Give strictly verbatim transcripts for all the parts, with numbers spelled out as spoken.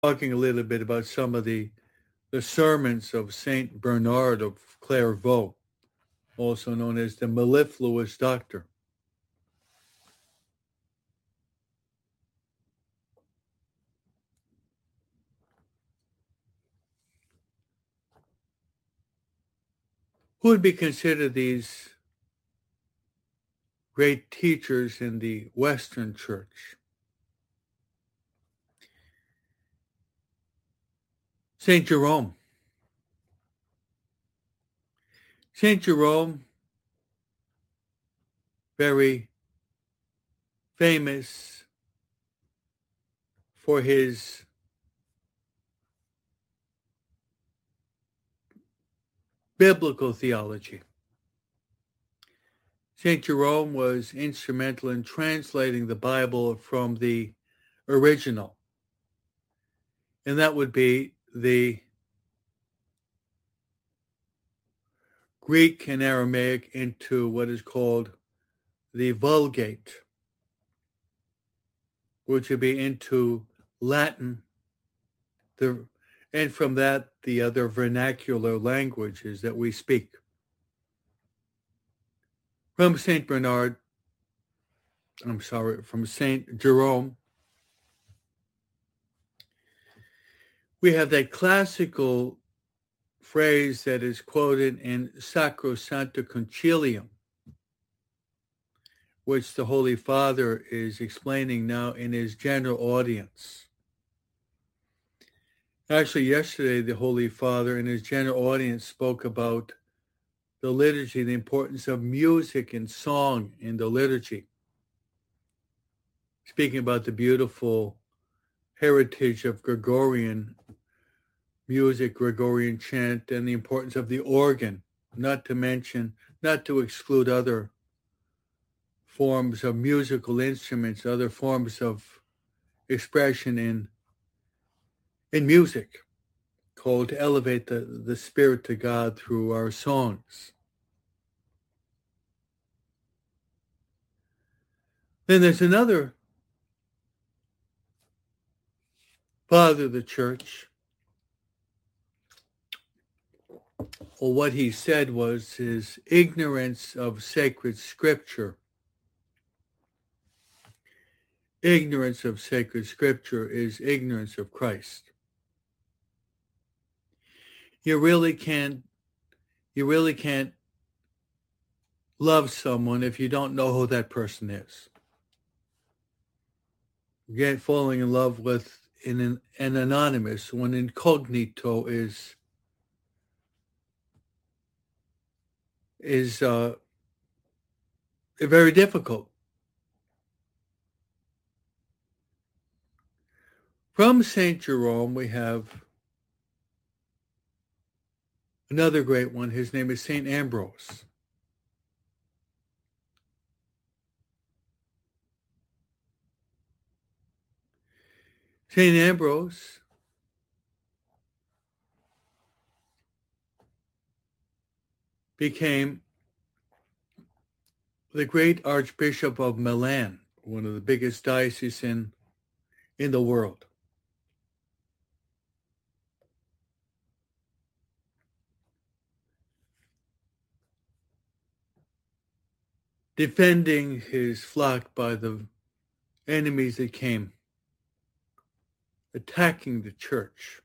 talking a little bit about some of the, the sermons of Saint Bernard of Clairvaux, also known as the mellifluous doctor. Who would be considered these great teachers in the Western Church? Saint Jerome. Saint Jerome, very famous for his biblical theology. Saint Jerome was instrumental in translating the Bible from the original, and that would be the Greek and Aramaic into what is called the Vulgate, which would be into Latin, the, and from that, the other vernacular languages that we speak. From Saint Bernard, I'm sorry, from Saint Jerome, we have that classical phrase that is quoted in Sacrosancta Concilium, which the Holy Father is explaining now in his general audience. Actually, yesterday, the Holy Father in his general audience spoke about the liturgy, the importance of music and song in the liturgy, speaking about the beautiful heritage of Gregorian music, Gregorian chant, and the importance of the organ, not to mention, not to exclude other forms of musical instruments, other forms of expression in, in music, called to elevate the, the spirit to God through our songs. Then there's another father of the church. Well, what he said was his ignorance of sacred scripture. Ignorance of sacred scripture is ignorance of Christ. You really can't, you really can't love someone if you don't know who that person is. Again, falling in love with an, an anonymous, when incognito is is uh, very difficult. From Saint Jerome, we have another great one. His name is Saint Ambrose. Saint Ambrose became the great Archbishop of Milan, one of the biggest dioceses in, in the world. Defending his flock by the enemies that came, attacking the church.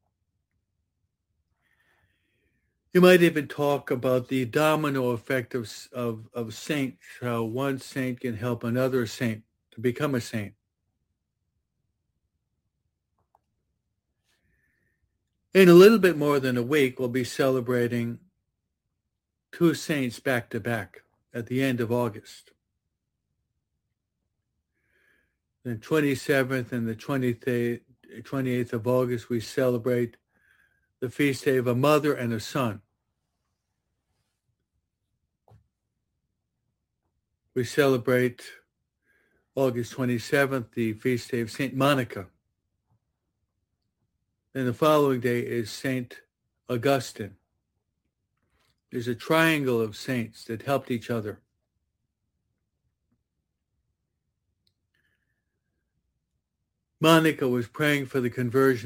You might even talk about the domino effect of, of, of saints, how one saint can help another saint to become a saint. In a little bit more than a week, we'll be celebrating two saints back to back at the end of August. The twenty-seventh and the twenty-eighth of August, we celebrate the feast day of a mother and a son. We celebrate August twenty-seventh, the feast day of Saint Monica. Then the following day is Saint Augustine. There's a triangle of saints that helped each other. Monica was praying for the conversion